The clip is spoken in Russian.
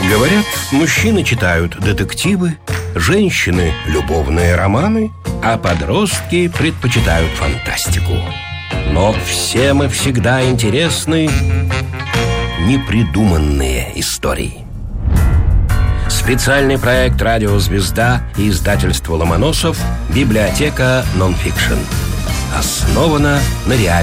Говорят, мужчины читают детективы, женщины – любовные романы, а подростки предпочитают фантастику. Но всем и всегда интересны непридуманные истории. Специальный проект «Радио Звезда» и издательство «Ломоносов» «Библиотека нонфикшн» основана на реальности.